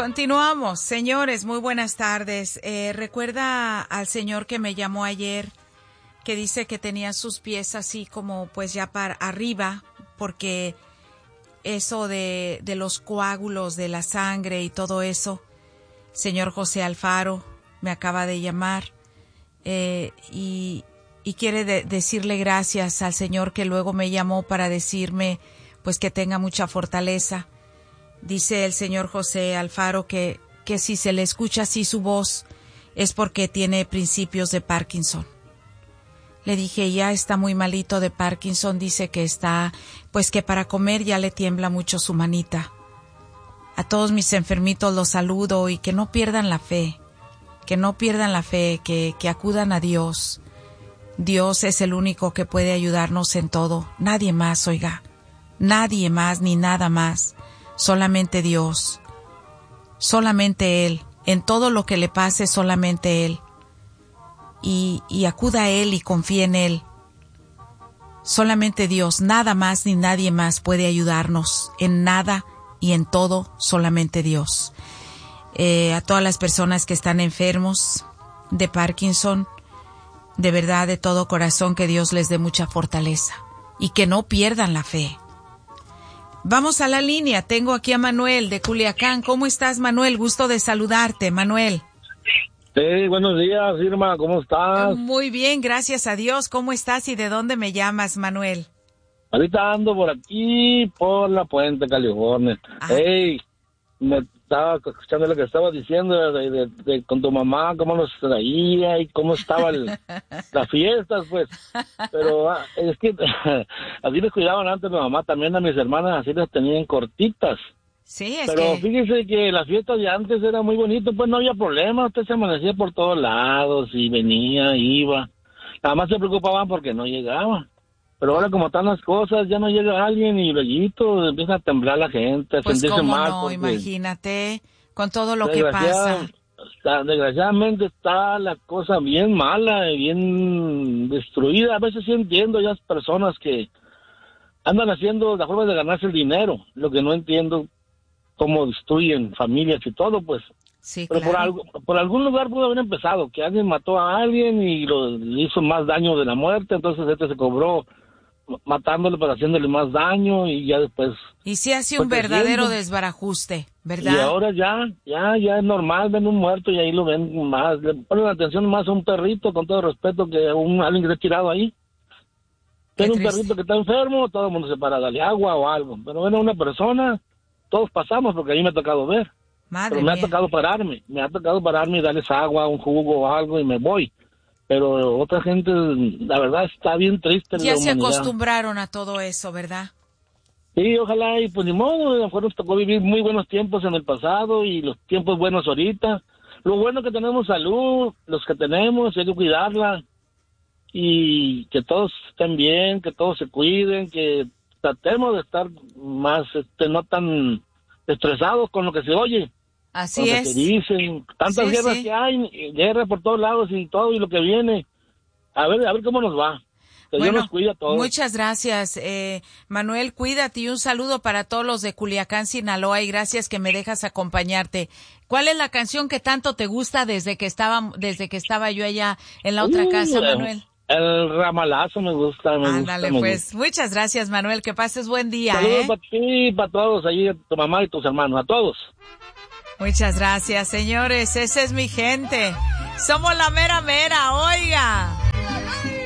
Continuamos, señores, muy buenas tardes. Recuerda al señor que me llamó ayer, que dice que tenía sus pies así como pues ya para arriba, porque eso de los coágulos, de la sangre y todo eso. Señor José Alfaro me acaba de llamar y quiere decirle gracias al señor que luego me llamó para decirme pues que tenga mucha fortaleza. Dice el señor José Alfaro que si se le escucha así su voz es porque tiene principios de Parkinson. Le dije, ya está muy malito de Parkinson, dice que está, pues que para comer ya le tiembla mucho su manita. A todos mis enfermitos los saludo y que no pierdan la fe, que acudan a Dios. Dios es el único que puede ayudarnos en todo, nadie más, oiga, nadie más ni nada más. Solamente Dios, solamente Él, en todo lo que le pase solamente Él, y acuda a Él y confíe en Él. Solamente Dios, nada más ni nadie más puede ayudarnos, en nada y en todo, solamente Dios. A todas las personas que están enfermos de Parkinson, de verdad, de todo corazón, que Dios les dé mucha fortaleza y que no pierdan la fe. Vamos a la línea, tengo aquí a Manuel de Culiacán. ¿Cómo estás, Manuel? Gusto de saludarte, Manuel. Sí, buenos días, Irma, ¿cómo estás? Muy bien, gracias a Dios. ¿Cómo estás y de dónde me llamas, Manuel? Ahorita ando por aquí, por la Puente, California. Hey, me estaba escuchando lo que estabas diciendo de con tu mamá, cómo nos traía y cómo estaban las fiestas, pues. Pero es que así les cuidaban antes mi mamá, también a mis hermanas así las tenían cortitas. Sí, pero fíjese que las fiestas de antes era muy bonito, pues no había problema, usted se amanecía por todos lados y venía, iba. Nada más se preocupaban porque no llegaba. Pero ahora como están las cosas, ya no llega alguien y luego empieza a temblar la gente, a pues sentirse mal. No, imagínate, con todo lo que pasa. Desgraciadamente está la cosa bien mala, bien destruida. A veces sí entiendo ya personas que andan haciendo la forma de ganarse el dinero. Lo que no entiendo, cómo destruyen familias y todo, pues. Sí, pero claro. por algún lugar pudo haber empezado, que alguien mató a alguien y le hizo más daño de la muerte, entonces se cobró matándole para haciéndole más daño y ya después... Y sí hace un verdadero desbarajuste, ¿verdad? Y ahora ya es normal, ven un muerto y ahí lo ven más, le ponen atención más a un perrito, con todo respeto, que a alguien que esté tirado ahí. Ven un perrito que está enfermo, todo el mundo se para a darle agua o algo, pero ven a una persona, todos pasamos porque a mí me ha tocado ver. Pero me ha tocado pararme y darles agua, un jugo o algo y me voy. Pero otra gente, la verdad, está bien triste. Ya se acostumbraron a todo eso, ¿verdad? Sí, ojalá, y pues ni modo, a lo mejor nos tocó vivir muy buenos tiempos en el pasado y los tiempos buenos ahorita. Lo bueno es que tenemos salud, los que tenemos, hay que cuidarla y que todos estén bien, que todos se cuiden, que tratemos de estar más, no tan estresados con lo que se oye. Así es. Que dicen, tantas guerras que hay, guerras por todos lados y todo y lo que viene. A ver cómo nos va. Que Dios nos cuida a todos. Muchas gracias, Manuel, cuídate y un saludo para todos los de Culiacán, Sinaloa, y gracias que me dejas acompañarte. ¿Cuál es la canción que tanto te gusta desde que estaba yo allá en la otra casa, Manuel? El ramalazo me gusta. Ándale, pues. Muchas gracias, Manuel, que pases buen día. Saludos para ti y para todos, ahí, tu mamá y tus hermanos, a todos. Muchas gracias, señores. Esa es mi gente. Somos la mera mera, oiga.